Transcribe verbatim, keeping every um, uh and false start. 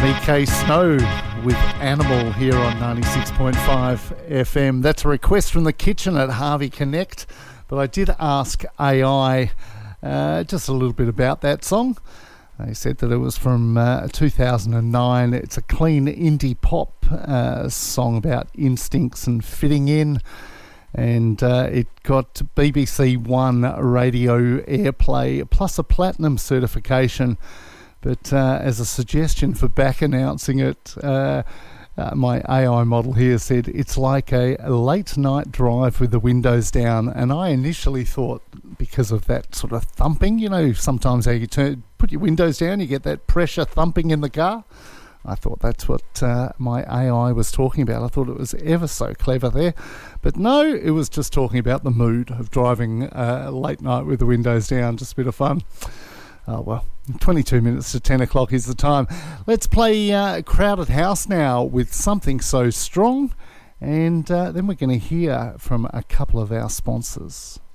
K Snow with Animal here on ninety-six point five F M. That's a request from the kitchen at Harvey Connect, but I did ask A I uh, just a little bit about that song. They said that it was from uh, two thousand nine. It's a clean indie pop uh, song about instincts and fitting in, and uh, it got B B C One radio airplay plus a platinum certification. But uh, as a suggestion for back announcing it, uh, uh, my A I model here said it's like a, a late night drive with the windows down. And I initially thought, because of that sort of thumping, you know, sometimes how you turn, put your windows down, you get that pressure thumping in the car. I thought that's what uh, my A I was talking about. I thought it was ever so clever there. But no, it was just talking about the mood of driving uh, late night with the windows down. Just a bit of fun. Oh, well, twenty-two minutes to ten o'clock is the time. Let's play uh, Crowded House now with Something So Strong, and uh, then we're going to hear from a couple of our sponsors.